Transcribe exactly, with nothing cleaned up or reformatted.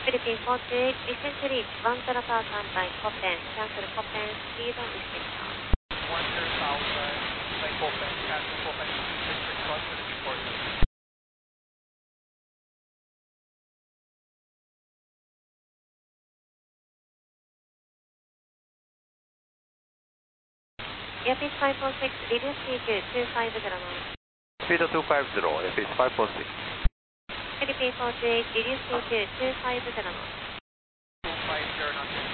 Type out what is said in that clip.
Philippine four two eight, listen to reach one zero power standby, Copen, cancel Copen, speed and restriction. one zero thousand, by Copen, cancel Copen, restriction, Philippine four two eight. Airfield five four six, reduce speed to two five zero nine. Speed two five zero, Airfield five four six. Philippine four two eight, reduce speed to two five zero nine. two five zero nine.